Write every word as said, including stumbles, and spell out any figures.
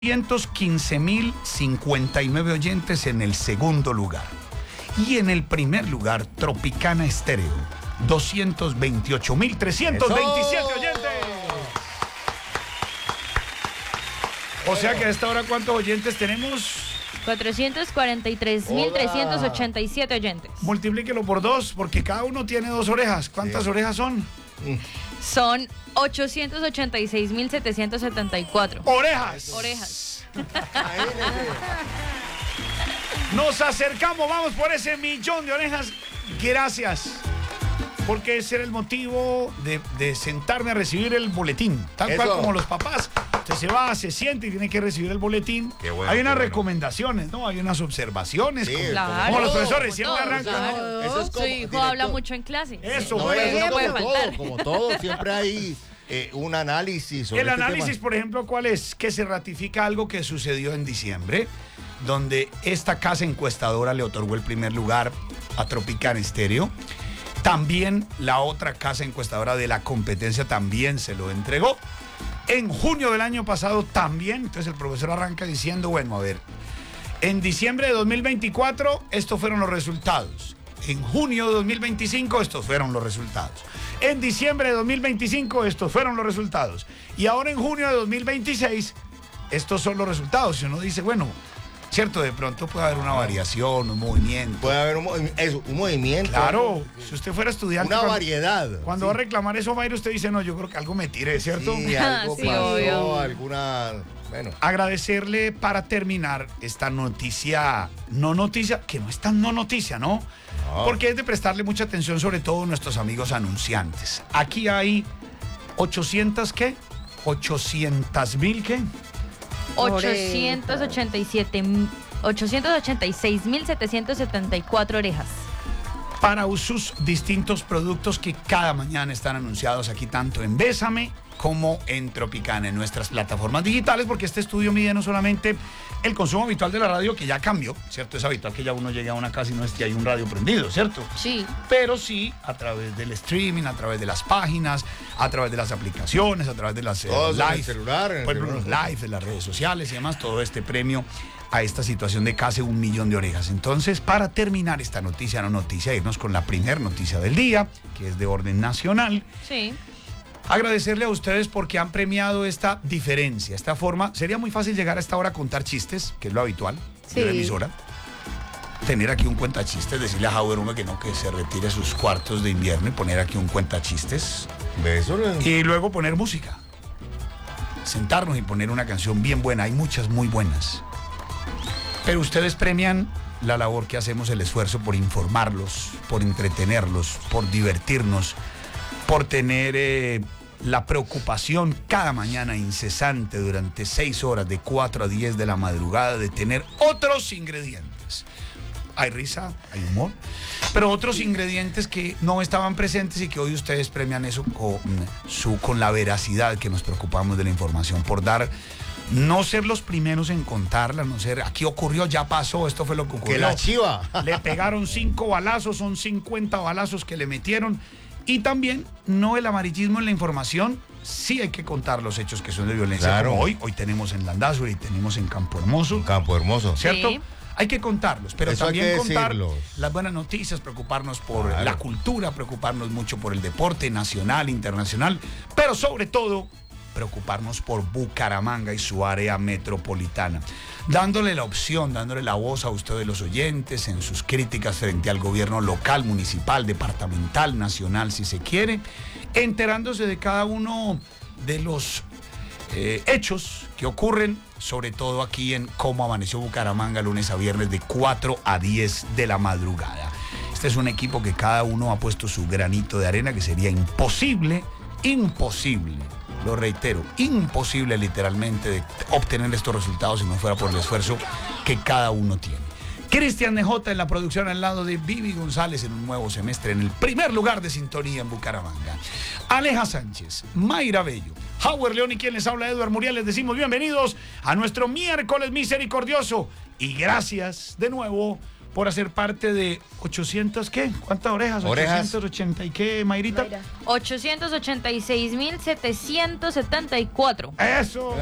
doscientos quince mil cincuenta y nueve oyentes en el segundo lugar. Y en el primer lugar, Tropicana Estéreo, doscientos veintiocho mil trescientos veintisiete oyentes. O sea que a esta hora, ¿cuántos oyentes tenemos? cuatrocientos cuarenta y tres mil trescientos ochenta y siete oyentes. Multiplíquelo por dos, porque cada uno tiene dos orejas. ¿Cuántas sí. orejas son? Son ochocientos ochenta y seis mil setecientos setenta y cuatro. ¡Orejas! Orejas. Nos acercamos, vamos por ese millón de orejas. Gracias. Porque ese era el motivo de, de sentarme a recibir el boletín. Tal Eso. cual como los papás. Usted se va, se siente y tiene que recibir el boletín. Qué bueno, hay unas bueno. recomendaciones, ¿no? Hay unas observaciones. Sí, como, claro, como los profesores siempre todo, arrancan. Claro. Eso es como, Su hijo habla mucho en clase. Eso, no, bueno, eso no puede como faltar. todo, como todo, siempre hay eh, un análisis. Sobre el este análisis, tema. por ejemplo, ¿cuál es? Que se ratifica algo que sucedió en diciembre, donde esta casa encuestadora le otorgó el primer lugar a Tropicana Estéreo. También la otra casa encuestadora de la competencia también se lo entregó. En junio del año pasado también, entonces el profesor arranca diciendo, bueno, a ver, en diciembre de dos mil veinticuatro estos fueron los resultados. En junio de dos mil veinticinco estos fueron los resultados. En diciembre de dos mil veinticinco estos fueron los resultados. Y ahora en junio de dos mil veintiséis estos son los resultados. Y uno dice, bueno, cierto, de pronto puede haber una variación, un movimiento. Puede haber un, movi eso, un movimiento. Claro, si usted fuera estudiante. Una cuando, variedad. Cuando sí. va a reclamar eso, Mayra, usted dice, no, yo creo que algo me tiré, ¿cierto? Sí, algo sí, pasó, obvio. alguna... Bueno. Agradecerle para terminar esta noticia, no noticia, que no es tan no noticia, ¿no? No. Porque es de prestarle mucha atención, sobre todo a nuestros amigos anunciantes. Aquí hay ochocientos, ¿qué? ochocientos mil, ¿qué? ochocientos ochenta y siete, ochocientos ochenta y seis mil setecientos setenta y cuatro orejas. Para sus distintos productos que cada mañana están anunciados aquí, tanto en Bésame como en Tropicana, en nuestras plataformas digitales, porque este estudio mide no solamente el consumo habitual de la radio, que ya cambió, ¿cierto? Es habitual que ya uno llegue a una casa y no esté ahí un radio prendido, ¿cierto? Sí. Pero sí a través del streaming, a través de las páginas, a través de las aplicaciones, a través de las eh, live, en el celular, en el por ejemplo, los live, de las redes sociales y demás, todo este premio a esta situación de casi un millón de orejas. Entonces, para terminar esta noticia, no noticia, irnos con la primer noticia del día, que es de orden nacional. Sí. Agradecerle a ustedes porque han premiado esta diferencia, esta forma. Sería muy fácil llegar a esta hora a contar chistes, que es lo habitual sí. de la emisora. Tener aquí un cuentachistes, decirle a Howard Unga que no, que se retire sus cuartos de invierno y poner aquí un cuentachistes. Eso no... Y luego poner música. Sentarnos y poner una canción bien buena. Hay muchas muy buenas. Pero ustedes premian la labor que hacemos, el esfuerzo por informarlos, por entretenerlos, por divertirnos, por tener eh, la preocupación cada mañana incesante durante seis horas, de cuatro a diez de la madrugada, de tener otros ingredientes. Hay risa, hay humor, pero otros ingredientes que no estaban presentes y que hoy ustedes premian eso con, su, con la veracidad que nos preocupamos de la información, por dar... No ser los primeros en contarla, no ser, aquí ocurrió, ya pasó, esto fue lo que ocurrió. Que la chiva. Le pegaron cinco balazos, son cincuenta balazos que le metieron. Y también, no el amarillismo en la información, sí hay que contar los hechos que son de violencia. Claro. Como hoy, hoy tenemos en Landazuri y tenemos en Campo Hermoso. Campo Hermoso. ¿Cierto? Sí. Hay que contarlos, pero Eso también hay que contar decirlos. las buenas noticias, preocuparnos por Claro. la cultura, preocuparnos mucho por el deporte nacional, internacional, pero sobre todo preocuparnos por Bucaramanga y su área metropolitana, dándole la opción, dándole la voz a ustedes los oyentes en sus críticas frente al gobierno local, municipal, departamental, nacional, si se quiere, enterándose de cada uno de los eh, hechos que ocurren, sobre todo aquí en Cómo Amaneció Bucaramanga, lunes a viernes de cuatro a diez de la madrugada. Este es un equipo que cada uno ha puesto su granito de arena, que sería imposible, imposible, lo reitero, imposible literalmente de obtener estos resultados si no fuera por el esfuerzo que cada uno tiene. Cristian D J en la producción al lado de Vivi González en un nuevo semestre en el primer lugar de sintonía en Bucaramanga. Aleja Sánchez, Mayra Bello, Howard León y quien les habla, Eduardo Muriel. Les decimos bienvenidos a nuestro miércoles misericordioso y gracias de nuevo por hacer parte de ochocientos, ¿qué? ¿Cuántas orejas? Orejas. ochocientos ochenta y qué, Mayrita. ochocientos ochenta y seis mil setecientos setenta y cuatro. Eso.